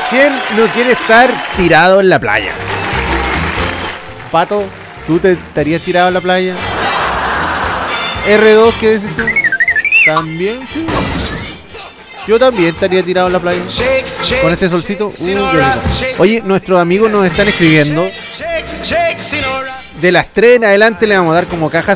¿Quién no quiere estar tirado en la playa? Pato, ¿tú te estarías tirado en la playa? R2, ¿qué dices tú? También, sí. Yo también estaría tirado en la playa. Con este solcito. Qué rico. Oye, nuestros amigos nos están escribiendo. De las 3 en adelante le vamos a dar como caja